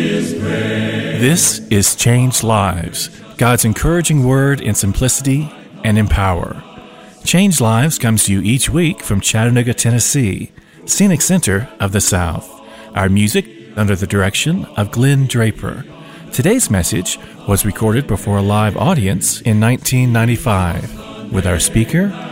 This is Changed Lives, God's encouraging word in simplicity and in power. Changed Lives comes to you each week from Chattanooga, Tennessee, Scenic Center of the South. Our music under the direction of Glenn Draper. Today's message was recorded before a live audience in 1995 with our speaker,